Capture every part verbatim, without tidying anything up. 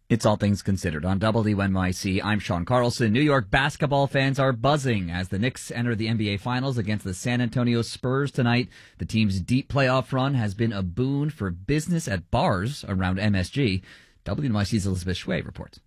It's All Things Considered on W N Y C. I'm Sean Carlson. New York basketball fans are buzzing as the Knicks enter the N B A Finals against the San Antonio Spurs tonight. The team's deep playoff run has been a boon for business at bars around M S G. W N Y C's Elizabeth Shue reports.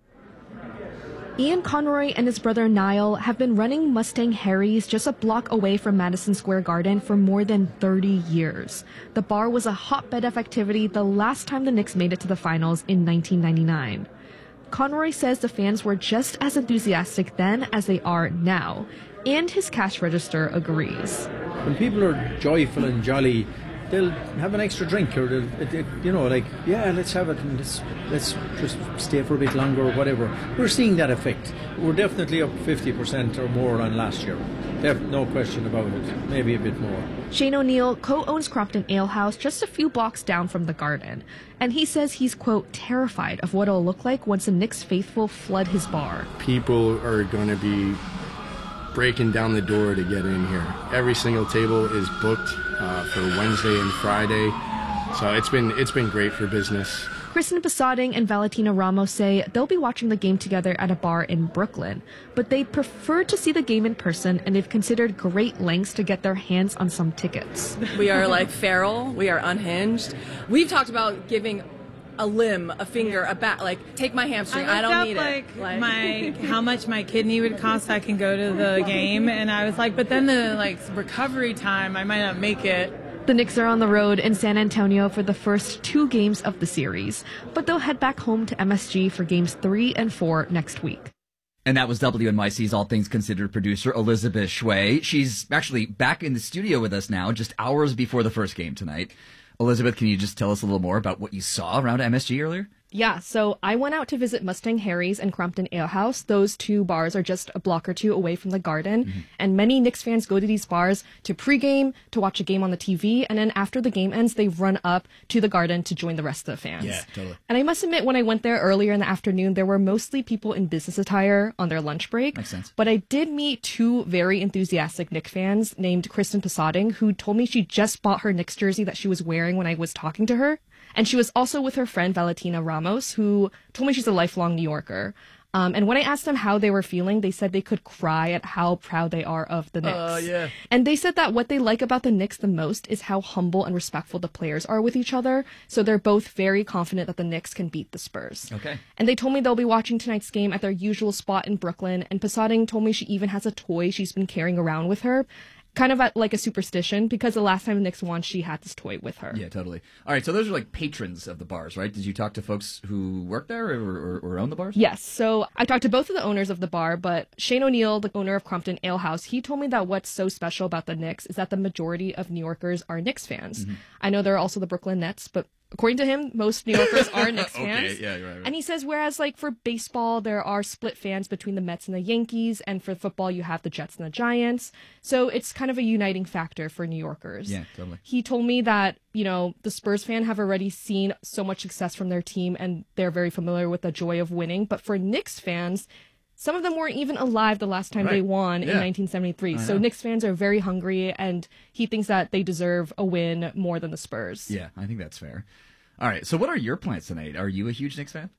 Ian Conroy and his brother Niall have been running Mustang Harry's just a block away from Madison Square Garden for more than thirty years. The bar was a hotbed of activity the last time the Knicks made it to the finals in nineteen ninety-nine. Conroy says the fans were just as enthusiastic then as they are now, and his cash register agrees. When people are joyful and jolly, they'll have an extra drink, or they'll, it, it, you know, like, yeah, let's have it, and let's, let's just stay for a bit longer or whatever. We're seeing that effect. We're definitely up fifty percent or more on last year. Def- no question about it. Maybe a bit more. Shane O'Neill co-owns Crompton Ale House just a few blocks down from the Garden, and he says he's, quote, terrified of what it'll look like once the Knicks faithful flood his bar. People are going to be breaking down the door to get in here. Every single table is booked uh, for Wednesday and Friday, so it's been it's been great for business. Kristen Posading and Valentina Ramos say they'll be watching the game together at a bar in Brooklyn, but they'd prefer to see the game in person, and they've considered great lengths to get their hands on some tickets. We are like feral. We are unhinged. We've talked about giving a limb, a finger, a back, like, take my hamstring. I, I don't up, need like, it. Like my how much my kidney would cost so I can go to the game, and I was like, but then the like recovery time, I might not make it. The Knicks are on the road in San Antonio for the first two games of the series, but they'll head back home to M S G for games three and four next week. And that was W N Y C's All Things Considered producer Elizabeth Shue. She's actually back in the studio with us now, just hours before the first game tonight. Elizabeth, can you just tell us a little more about what you saw around M S G earlier? Yeah, so I went out to visit Mustang Harry's and Crompton Ale House. Those two bars are just a block or two away from the Garden. Mm-hmm. And many Knicks fans go to these bars to pregame, to watch a game on the T V, and then after the game ends, they run up to the Garden to join the rest of the fans. Yeah, totally. And I must admit, when I went there earlier in the afternoon, there were mostly people in business attire on their lunch break. Makes sense. But I did meet two very enthusiastic Knicks fans named Kristen Posading, who told me she just bought her Knicks jersey that she was wearing when I was talking to her. And she was also with her friend Valentina Ramos, who told me she's a lifelong New Yorker. Um, and when I asked them how they were feeling, they said they could cry at how proud they are of the Knicks. Uh, yeah. And they said that what they like about the Knicks the most is how humble and respectful the players are with each other. So they're both very confident that the Knicks can beat the Spurs. Okay. And they told me they'll be watching tonight's game at their usual spot in Brooklyn. And Posading told me she even has a toy she's been carrying around with her. Kind of at, like a superstition, because the last time the Knicks won, she had this toy with her. Yeah, totally. All right, so those are like patrons of the bars, right? Did you talk to folks who work there or, or, or own the bars? Yes, so I talked to both of the owners of the bar, but Shane O'Neill, the owner of Crompton Ale House, he told me that what's so special about the Knicks is that the majority of New Yorkers are Knicks fans. Mm-hmm. I know there are also the Brooklyn Nets, but according to him, most New Yorkers are Knicks fans. Okay, yeah, right, right. And he says, whereas like for baseball, there are split fans between the Mets and the Yankees, and for football, you have the Jets and the Giants. So it's kind of a uniting factor for New Yorkers. Yeah, totally. He told me that, you know, the Spurs fan have already seen so much success from their team, and they're very familiar with the joy of winning. But for Knicks fans, some of them weren't even alive the last time right. they won yeah. in nineteen seventy-three. So Knicks fans are very hungry, and he thinks that they deserve a win more than the Spurs. Yeah, I think that's fair. All right, so what are your plans tonight? Are you a huge Knicks fan?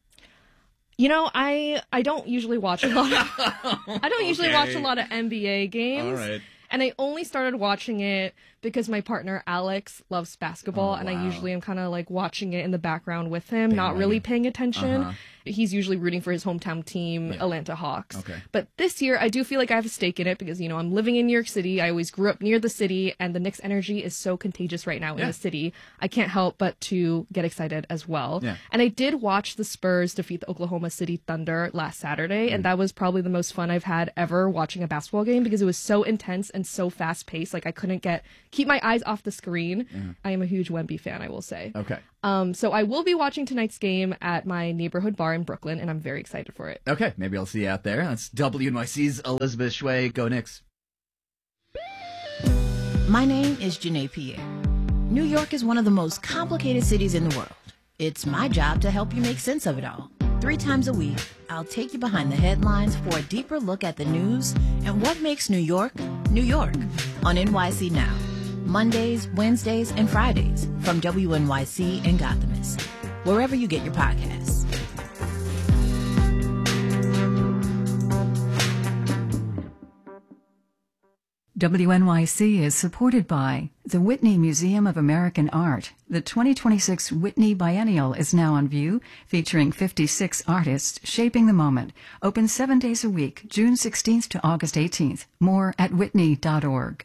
You know, I I don't usually watch a lot of I don't usually Okay. watch a lot of N B A games. All right. And I only started watching it because my partner Alex loves basketball, Oh, and I wow. usually am kind of like watching it in the background with him, not Bandwagon. really paying attention. Uh-huh. He's usually rooting for his hometown team, Yeah. Atlanta Hawks. Okay. But this year, I do feel like I have a stake in it because, you know, I'm living in New York City. I always grew up near the city, and the Knicks energy is so contagious right now in Yeah. the city. I can't help but to get excited as well. Yeah. And I did watch the Spurs defeat the Oklahoma City Thunder last Saturday, Mm. and that was probably the most fun I've had ever watching a basketball game because it was so intense and so fast paced. Like I couldn't get keep my eyes off the screen. Mm. I am a huge Wemby fan, I will say. Okay. Um, so I will be watching tonight's game at my neighborhood bar in Brooklyn, and I'm very excited for it. Okay, maybe I'll see you out there. That's W N Y C's Elizabeth Shue. Go Knicks. My name is Janae Pierre. New York is one of the most complicated cities in the world. It's my job to help you make sense of it all. Three times a week, I'll take you behind the headlines for a deeper look at the news and what makes New York, New York, on N Y C Now. Mondays, Wednesdays, and Fridays from W N Y C and Gothamist, wherever you get your podcasts. W N Y C is supported by the Whitney Museum of American Art. The twenty twenty-six Whitney Biennial is now on view, featuring fifty-six artists shaping the moment. Open seven days a week, June sixteenth to August eighteenth. More at whitney dot org.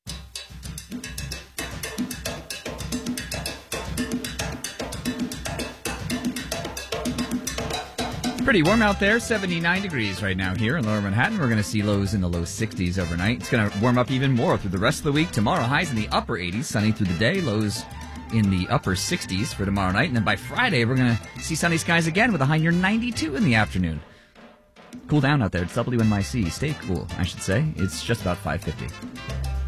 Pretty warm out there, seventy-nine degrees right now here in Lower Manhattan. We're going to see lows in the low sixties overnight. It's going to warm up even more through the rest of the week. Tomorrow, highs in the upper eighties, sunny through the day, lows in the upper sixties for tomorrow night. And then by Friday, we're going to see sunny skies again with a high near ninety-two in the afternoon. Cool down out there. It's W N Y C. Stay cool, I should say. It's just about five fifty.